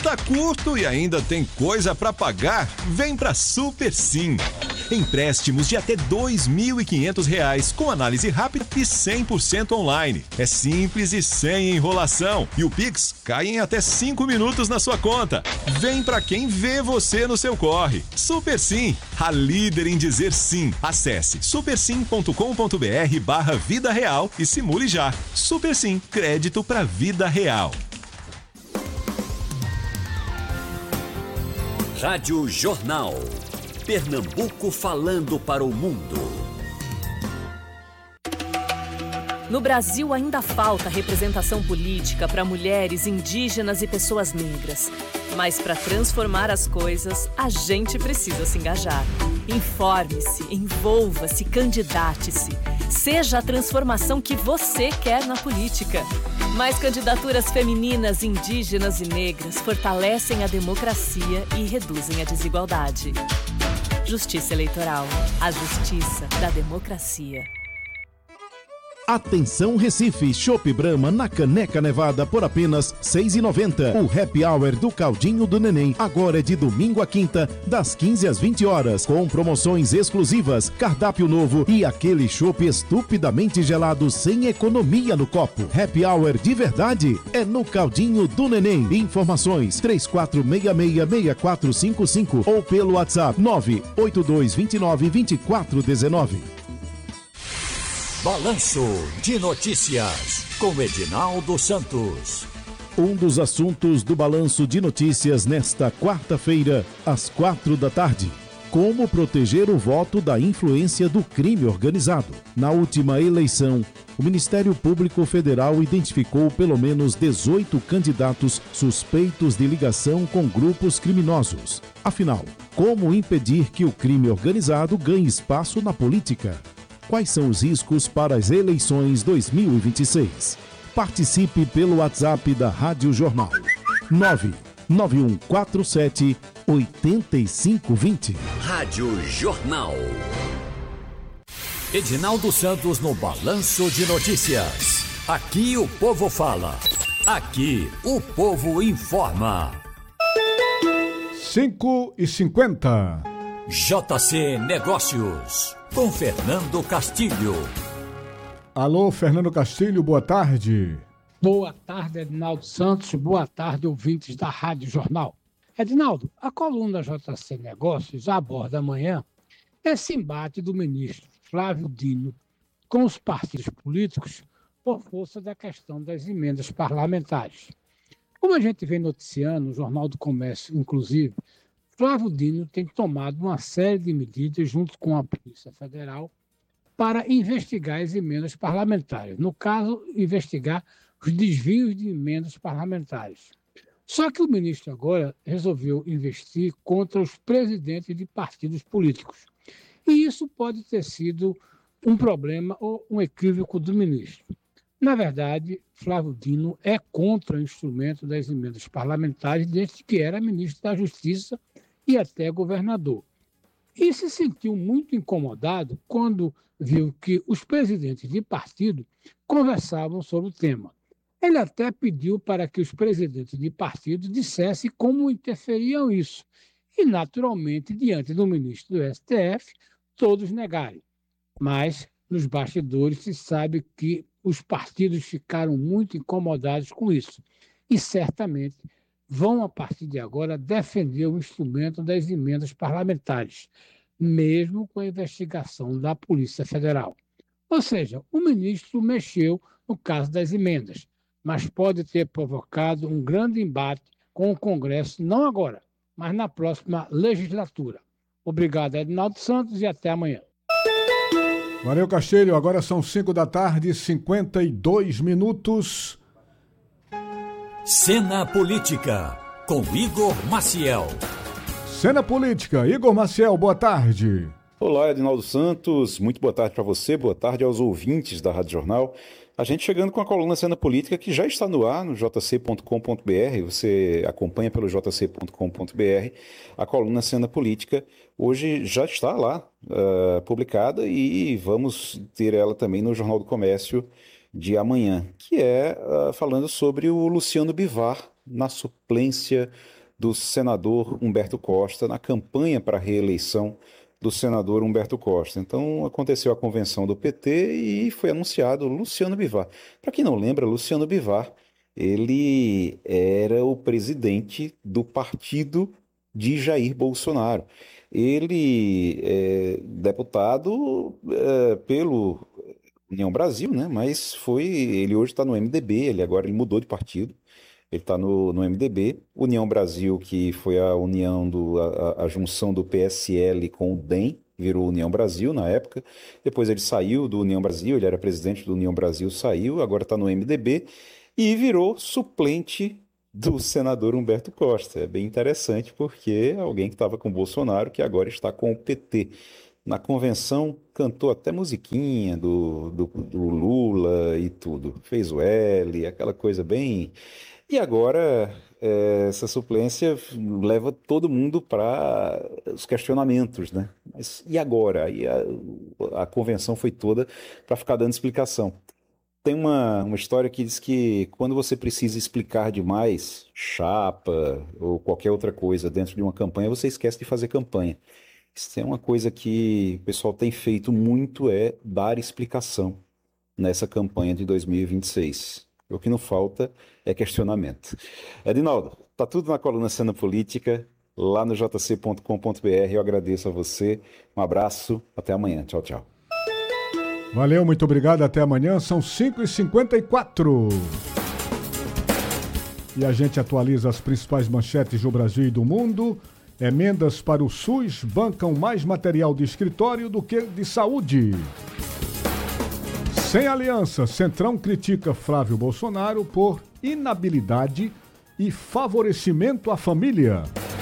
Tá curto e ainda tem coisa para pagar? Vem pra Super Sim. Empréstimos de até R$ 2.500 com análise rápida e 100% online. É simples e sem enrolação. E o Pix cai em até 5 minutos na sua conta. Vem pra quem vê você no seu corre. Super Sim, a líder em dizer sim. Acesse supersim.com.br/vida real e simule já. Super Sim, crédito pra vida real. Rádio Jornal. Pernambuco falando para o mundo. No Brasil ainda falta representação política para mulheres, indígenas e pessoas negras. Mas para transformar as coisas, a gente precisa se engajar. Informe-se, envolva-se, candidate-se. Seja a transformação que você quer na política. Mais candidaturas femininas, indígenas e negras fortalecem a democracia e reduzem a desigualdade. Justiça Eleitoral. A justiça da democracia. Atenção Recife, Chopp Brahma na Caneca Nevada por apenas R$ 6,90. O Happy Hour do Caldinho do Neném agora é de domingo a quinta, das 15 às 20 horas, com promoções exclusivas, cardápio novo e aquele chopp estupidamente gelado sem economia no copo. Happy Hour de verdade é no Caldinho do Neném. Informações 3466-6455 ou pelo WhatsApp 98229-2419. Balanço de Notícias, com Edinaldo Santos. Um dos assuntos do Balanço de Notícias nesta quarta-feira, às 16h. Como proteger o voto da influência do crime organizado. Na última eleição, o Ministério Público Federal identificou pelo menos 18 candidatos suspeitos de ligação com grupos criminosos. Afinal, como impedir que o crime organizado ganhe espaço na política? Quais são os riscos para as eleições 2026? Participe pelo WhatsApp da Rádio Jornal. 99147-8520. Rádio Jornal. Edinaldo Santos no Balanço de Notícias. Aqui o povo fala. Aqui o povo informa. 5h50. JC Negócios. Com Fernando Castilho. Alô, Fernando Castilho, boa tarde. Boa tarde, Edinaldo Santos. Boa tarde, ouvintes da Rádio Jornal. Edinaldo, a coluna JC Negócios aborda amanhã esse embate do ministro Flávio Dino com os partidos políticos por força da questão das emendas parlamentares. Como a gente vem noticiando no Jornal do Comércio, inclusive, Flávio Dino tem tomado uma série de medidas junto com a Polícia Federal para investigar as emendas parlamentares. No caso, investigar os desvios de emendas parlamentares. Só que o ministro agora resolveu investir contra os presidentes de partidos políticos. E isso pode ter sido um problema ou um equívoco do ministro. Na verdade, Flávio Dino é contra o instrumento das emendas parlamentares desde que era ministro da Justiça e até governador. E se sentiu muito incomodado quando viu que os presidentes de partido conversavam sobre o tema. Ele até pediu para que os presidentes de partido dissessem como interferiam isso. E, naturalmente, diante do ministro do STF, todos negarem. Mas, nos bastidores, se sabe que os partidos ficaram muito incomodados com isso. E, certamente, vão, a partir de agora, defender o instrumento das emendas parlamentares, mesmo com a investigação da Polícia Federal. Ou seja, o ministro mexeu no caso das emendas, mas pode ter provocado um grande embate com o Congresso, não agora, mas na próxima legislatura. Obrigado, Edinaldo Santos, e até amanhã. Valeu, Castilho. Agora são 5h52. Cena Política, com Igor Maciel. Cena Política, Igor Maciel, boa tarde. Olá, Edinaldo Santos, muito boa tarde para você, boa tarde aos ouvintes da Rádio Jornal. A gente chegando com a coluna Cena Política, que já está no ar no jc.com.br, você acompanha pelo jc.com.br, a coluna Cena Política hoje já está lá publicada e vamos ter ela também no Jornal do Comércio de amanhã, que é falando sobre o Luciano Bivar, na suplência do senador Humberto Costa, na campanha para a reeleição do senador Humberto Costa. Então, aconteceu a convenção do PT e foi anunciado Luciano Bivar. Para quem não lembra, Luciano Bivar, ele era o presidente do partido de Jair Bolsonaro. Ele é deputado pelo União Brasil, né? Mas ele hoje está no MDB, ele mudou de partido. Ele está no MDB, União Brasil, que foi a união a junção do PSL com o DEM, virou União Brasil na época. Depois ele saiu do União Brasil, ele era presidente do União Brasil, saiu, agora está no MDB e virou suplente do senador Humberto Costa. É bem interessante porque é alguém que estava com o Bolsonaro, que agora está com o PT. Na convenção, cantou até musiquinha do Lula e tudo. Fez o L, aquela coisa bem... E agora, essa suplência leva todo mundo para os questionamentos, né? Mas e agora? E a convenção foi toda para ficar dando explicação. Tem uma história que diz que quando você precisa explicar demais, chapa ou qualquer outra coisa dentro de uma campanha, você esquece de fazer campanha. Isso é uma coisa que o pessoal tem feito muito, é dar explicação nessa campanha de 2026. O que não falta é questionamento. Edinaldo, tá tudo na coluna Cena Política, lá no jc.com.br. Eu agradeço a você. Um abraço. Até amanhã. Tchau, tchau. Valeu, muito obrigado. Até amanhã. São 5h54. E a gente atualiza as principais manchetes do Brasil e do mundo. Emendas para o SUS bancam mais material de escritório do que de saúde. Sem aliança, Centrão critica Flávio Bolsonaro por inabilidade e favorecimento à família.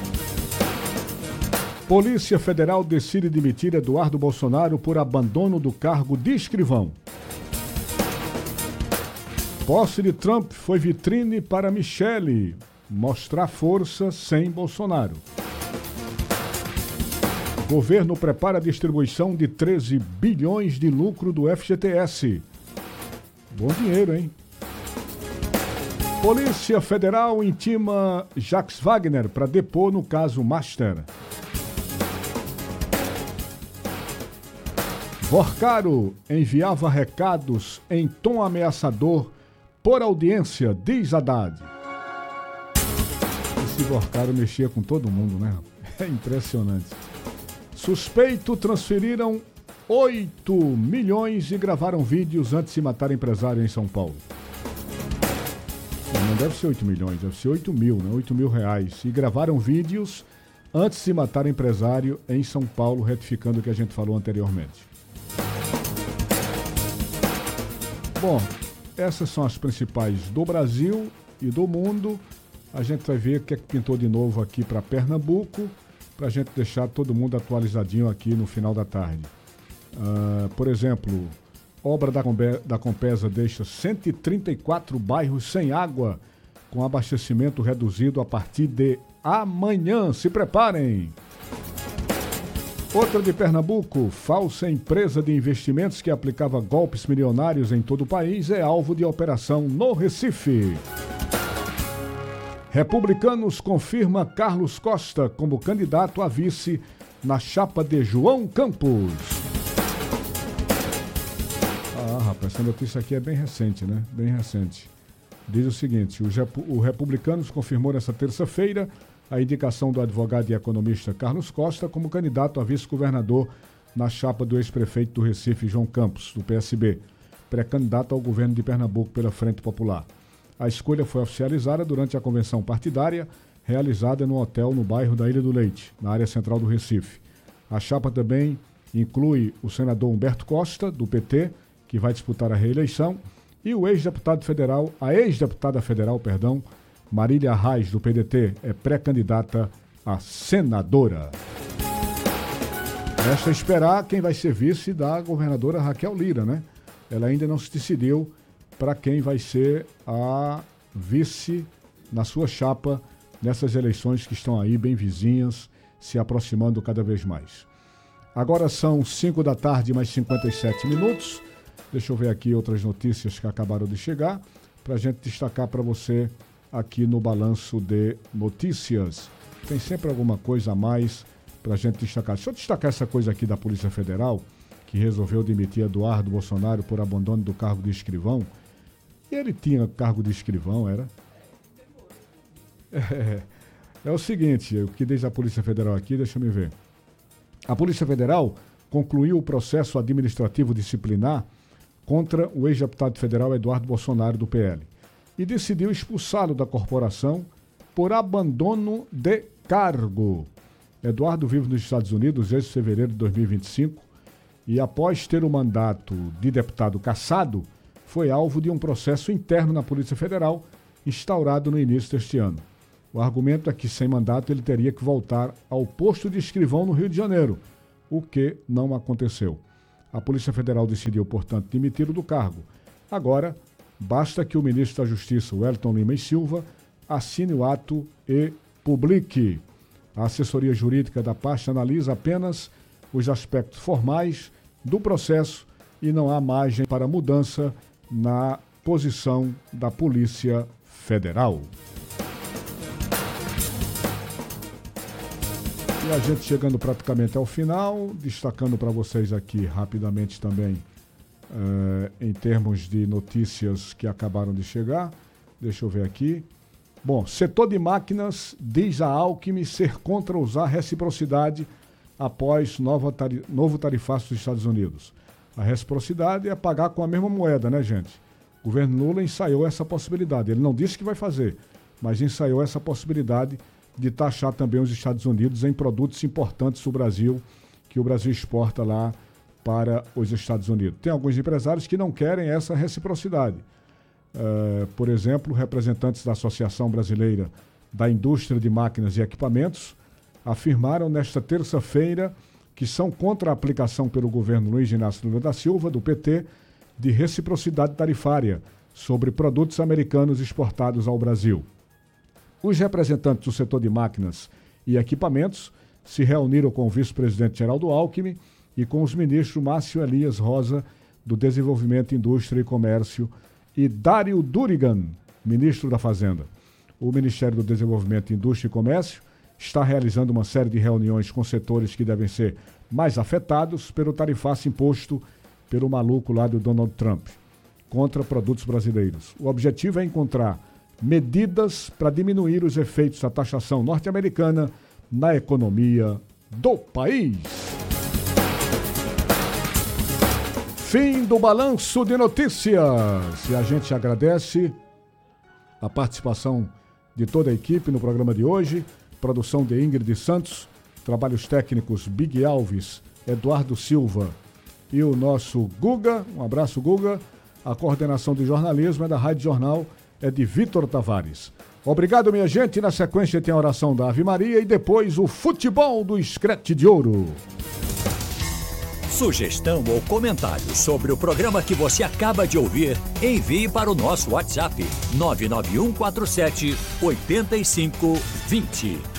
Polícia Federal decide demitir Eduardo Bolsonaro por abandono do cargo de escrivão. Posse de Trump foi vitrine para Michele mostrar força sem Bolsonaro. Governo prepara a distribuição de 13 bilhões de lucro do FGTS. Bom dinheiro, hein? Polícia Federal intima Jacques Wagner para depor no caso Master. Vorcaro enviava recados em tom ameaçador por audiência, diz Haddad. Esse Vorcaro mexia com todo mundo, né? É impressionante. Suspeito transferiram 8 milhões e gravaram vídeos antes de matar empresário em São Paulo. Não deve ser 8 milhões, deve ser 8 mil, né? 8 mil reais. E gravaram vídeos antes de matar empresário em São Paulo, retificando o que a gente falou anteriormente. Bom, essas são as principais do Brasil e do mundo. A gente vai ver o que é que pintou de novo aqui para Pernambuco, para a gente deixar todo mundo atualizadinho aqui no final da tarde. Por exemplo, obra da Compesa deixa 134 bairros sem água, com abastecimento reduzido a partir de amanhã. Se preparem! Outra de Pernambuco, falsa empresa de investimentos que aplicava golpes milionários em todo o país, é alvo de operação no Recife. Republicanos confirma Carlos Costa como candidato a vice na chapa de João Campos. Rapaz, essa notícia aqui é bem recente, né? Bem recente. Diz o seguinte, o Republicanos confirmou nesta terça-feira a indicação do advogado e economista Carlos Costa como candidato a vice-governador na chapa do ex-prefeito do Recife, João Campos, do PSB, pré-candidato ao governo de Pernambuco pela Frente Popular. A escolha foi oficializada durante a convenção partidária realizada no hotel no bairro da Ilha do Leite, na área central do Recife. A chapa também inclui o senador Humberto Costa, do PT, que vai disputar a reeleição, e a ex-deputada federal, Marília Reis, do PDT, é pré-candidata a senadora. Resta esperar quem vai ser vice da governadora Raquel Lira, né? Ela ainda não se decidiu para quem vai ser a vice na sua chapa nessas eleições que estão aí bem vizinhas, se aproximando cada vez mais. Agora são 5 da tarde, mais 57 minutos. Deixa eu ver aqui outras notícias que acabaram de chegar, para a gente destacar para você aqui no Balanço de Notícias. Tem sempre alguma coisa a mais para a gente destacar. Deixa eu destacar essa coisa aqui da Polícia Federal, que resolveu demitir Eduardo Bolsonaro por abandono do cargo de escrivão. E ele tinha cargo de escrivão, era? É o seguinte, o que diz a Polícia Federal aqui, deixa eu ver. A Polícia Federal concluiu o processo administrativo disciplinar contra o ex-deputado federal Eduardo Bolsonaro, do PL, e decidiu expulsá-lo da corporação por abandono de cargo. Eduardo vive nos Estados Unidos desde fevereiro de 2025 e, após ter o mandato de deputado cassado, foi alvo de um processo interno na Polícia Federal instaurado no início deste ano. O argumento é que, sem mandato, ele teria que voltar ao posto de escrivão no Rio de Janeiro, o que não aconteceu. A Polícia Federal decidiu, portanto, demiti-lo do cargo. Agora, basta que o ministro da Justiça, Wellington Lima e Silva, assine o ato e publique. A assessoria jurídica da pasta analisa apenas os aspectos formais do processo e não há margem para mudança na posição da Polícia Federal. E a gente chegando praticamente ao final, destacando para vocês aqui rapidamente também, em termos de notícias que acabaram de chegar. Deixa eu ver aqui. Bom, setor de máquinas diz a Alckmin ser contra usar reciprocidade após novo tarifaço dos Estados Unidos. A reciprocidade é pagar com a mesma moeda, né, gente? O governo Lula ensaiou essa possibilidade. Ele não disse que vai fazer, mas ensaiou essa possibilidade de taxar também os Estados Unidos em produtos importantes do Brasil, que o Brasil exporta lá para os Estados Unidos. Tem alguns empresários que não querem essa reciprocidade. Por exemplo, representantes da Associação Brasileira da Indústria de Máquinas e Equipamentos afirmaram nesta terça-feira que são contra a aplicação pelo governo Luiz Inácio Lula da Silva, do PT, de reciprocidade tarifária sobre produtos americanos exportados ao Brasil. Os representantes do setor de máquinas e equipamentos se reuniram com o vice-presidente Geraldo Alckmin e com os ministros Márcio Elias Rosa, do Desenvolvimento, Indústria e Comércio, e Dário Durigan, ministro da Fazenda. O Ministério do Desenvolvimento, Indústria e Comércio está realizando uma série de reuniões com setores que devem ser mais afetados pelo tarifaço imposto pelo maluco lá do Donald Trump contra produtos brasileiros. O objetivo é encontrar medidas para diminuir os efeitos da taxação norte-americana na economia do país. Fim do Balanço de Notícias. E a gente agradece a participação de toda a equipe no programa de hoje. Produção de Ingrid Santos, trabalhos técnicos Big Alves, Eduardo Silva e o nosso Guga. Um abraço, Guga. A coordenação de jornalismo é da Rádio Jornal, é de Vitor Tavares. Obrigado, minha gente. Na sequência tem a oração da Ave Maria e depois o futebol do Screte de Ouro. Sugestão ou comentário sobre o programa que você acaba de ouvir, envie para o nosso WhatsApp 99147 8520.